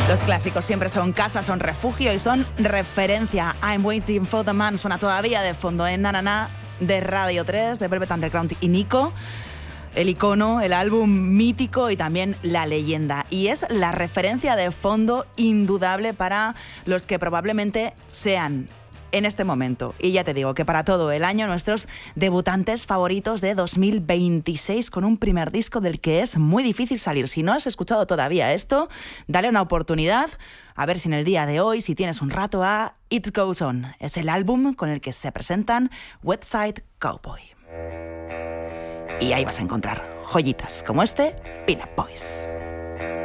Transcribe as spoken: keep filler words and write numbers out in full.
Los clásicos siempre son casa, son refugio y son referencia. I'm Waiting for the Man suena todavía de fondo en Na Na Na de Radio tres, de Velvet Underground y Nico. El icono, el álbum mítico y también la leyenda. Y es la referencia de fondo indudable para los que probablemente sean en este momento. Y ya te digo que para todo el año nuestros debutantes favoritos de dos mil veintiséis con un primer disco del que es muy difícil salir. Si no has escuchado todavía esto, dale una oportunidad. A ver si en el día de hoy, si tienes un rato, a It Goes On. Es el álbum con el que se presentan West Side Cowboy. Y ahí vas a encontrar joyitas como este, Pin Up Boys.